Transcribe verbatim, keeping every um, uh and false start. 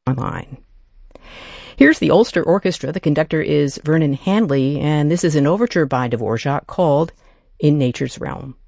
online. Here's the Ulster Orchestra. The conductor is Vernon Handley, and this is an overture by Dvorak called In Nature's Realm.